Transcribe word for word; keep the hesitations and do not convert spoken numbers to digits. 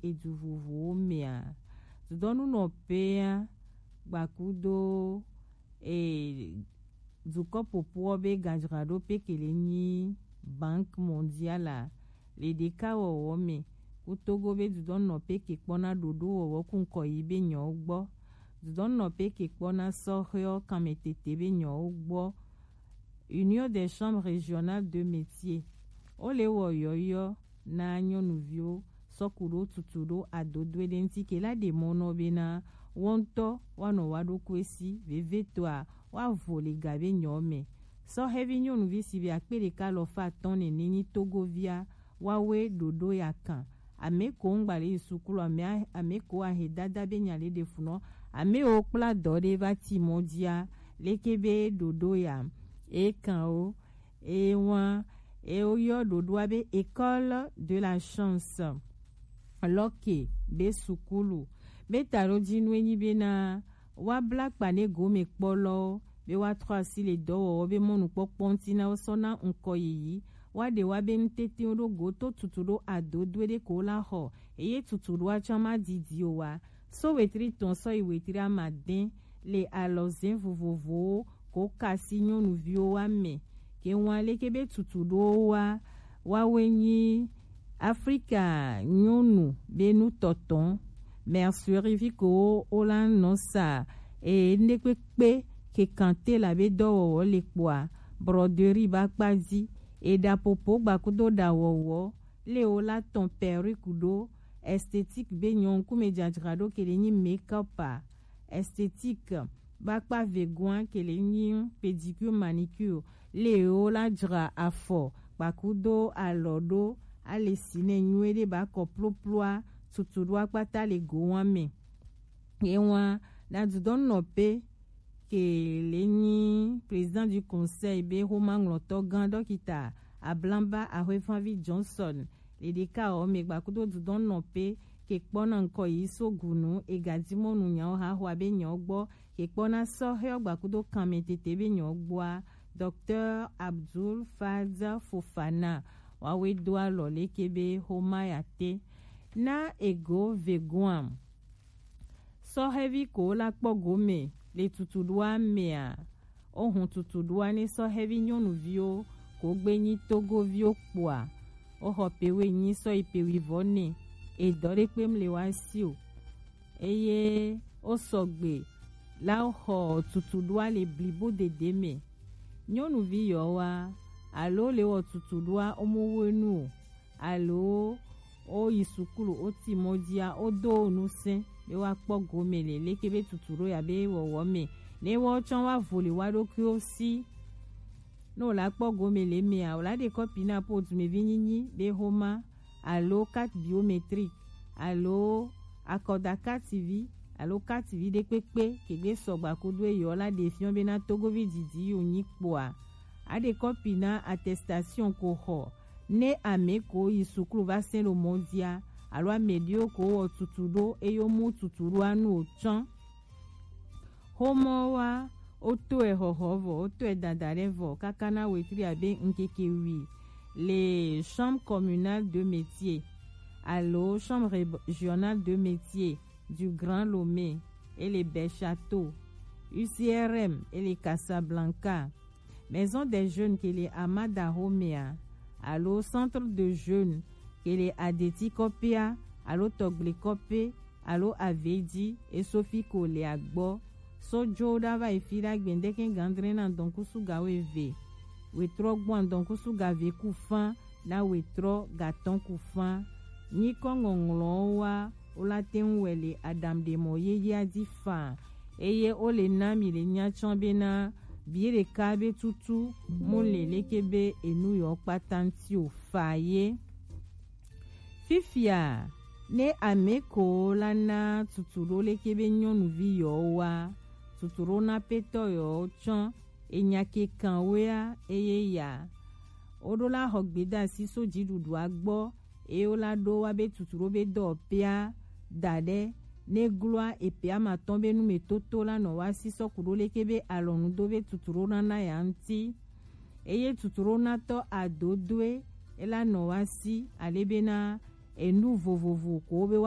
edu vovowo mea dudonu no pea bakudo e dukɔ popo be gadzrado pe kele nyi Banque mondiale le deka wɔwɔ me kutogo be dudonu no pe ke kpɔna dodo wɔwɔ kunkɔ yi be nyawo gbɔ dudonu no pe ke kpɔna sɔhɛ kametete be nyawo gbɔ Union des chambres régionales de métiers ole wɔ yɔyɔ na nyɔnuviwo sɔkuɖo tutuɖo adodoe ɖe ŋuti ke la ɖe mɔnɔ bena wɔntɔ woanɔ woaɖokui si vevetɔa woavo le ga be nyawo me sɔhɛvi nyɔnuvi si be akpe ɖeka lɔ fa atɔ̃ nene nyi togovia woawoe ɖoɖo ya kã ame ko ŋgba le yi sukulu ame ame ko ahe dada be nya le ɖe funɔ ame wo kpla dɔ ɖe va ti mɔ dzia leke be ɖoɖo ya ekãwo ewa e woyɔ ɖoɖoa be école de la chance lɔke be sukulu be taɖo dzinue nyi bena woabla kpa ne gome kpɔlɔwo be woatrɔ asi le dɔwɔwɔ be mɔnukpɔkpɔ ŋuti na wosɔna ŋkɔ yiyi woaɖe woabe nutetewo ɖo go to tutu ɖo adodoe ɖe ko wola xɔ eye tutu ɖoa tsɔ ma didi o wa so wetri tɔ̃ sɔ yi wetri amade le alɔze vovovowo ko kasi nyɔnuviwo woame ke wɔn leke be tutu ɖowo wa woawoe nyi Afrika nyɔnu be nutɔtɔ mercerie vi ko wola nɔ sa e nekpekpe ke kante la be dɔwɔwɔ le kpɔa broderie ba kpadzi eɖaƒoƒo gbakudo ɖawɔwɔ le wo la tɔn perruque ɖo esthétique be nyɔ ŋkume dzadzra ɖo ke le nyi make-up esthétique bakpa vegoa ke le nyi pédicure manicure le wo la dzra afɔ gbakudo alɔ ɖo ale si ne nyuie ɖe ba kɔ ploploa tutu ɖoa kpata le go wa me ewa na dudɔnɔpe ke le nyi président du conseil be homa ŋlɔtɔ gã dɔkita ablamba ahoefavi johnson le ɖeka wɔ me gbakudo dudɔnɔpe ke kpɔna ŋkɔ yi sogunu egadimɔnu nyawo haxɔ abe nyawo gbɔ ke kpɔna sɔhɛ gbakudo kametete be nyawo gbɔa docteur abdul fadza fofana wawoe do alɔ leke be homa ya te na ego vegoam sɔhɛvi ko la kpɔ gome le tutuɖoa mea ohun tutuɖoa ne sɔhɛvi nyɔnuviwo ko gbe nyi togoviwo kpɔa woxɔ pewoe nyi sɔ yi pewi vɔ ne edɔ ɖe kpem le wa si o eye wosɔgbe la xɔ tutuɖoa le blibo dede me nyɔnuvi yɔwoa alo le wɔ tutuɖoa womewoe nu o alo woyi sukulu woti mɔdzia wodo nusẽ be woakpɔ gome le leke be tutuɖo ya be wɔwɔ me ne woatsɔ woavo le woaɖokuiwo si ne wòle akpɔ gome le mea wòle aɖe kɔpi na po dumevi nyinyi be homa alo carte biométrique alo akɔdakativi alo kativi ɖe kpekpe kegbe sɔgba kudo eyɔ la ɖe fiɔ bena togovi didi yiwo nyi kpɔa aɖe kɔpi na attestation ko xɔ ne ame ko yi sukulu va se le mɔdzia alo ame ɖewo ko wɔ tutuɖo eye womu tutuɖoa nu o tsɔ xɔmɔwoa wotoe xɔxɔ vɔ wotoe dada ɖe vɔ kaka na wetri abe ŋkeke wi le chambre communale de métier alo chambre régionale de métier du Grand Lomé et les Belles-Châteaux, U C R M et les Casablanca, Maison des jeunes qui est Amada Homea, allo Centre de jeunes qui est Adeti Kopia, allo Togle Kopé, allo Avedi et Sophie Kole Agbo, Sojo Dava et Fila Gbendeken Gandrena Donkusu Gawewe, Wetro Gwan Donkusu Gave Koufan, na Wetro Gaton Koufan, Ni Kongongloa, ola ten wele adam de moye yadi fa eye ole nami le nyachon bena bire kabe tutu mole lekebe enu yo patanti o faye fifia ne ameko lana tuturo lekebe nyɔnuvi yo wa tuturo na peto yo chon enyake kan wea eye ya odola hogbeda si soji dudu agbo e ola do wa be tuturo be do pia dade ne gloa e pia maton be nu me toto la no wa si sɔkuɖo leke be alɔnu do be tuturo nana ya ŋuti eye tuturo natɔ adodoe ela no wa si ale bena enu vovovo ko be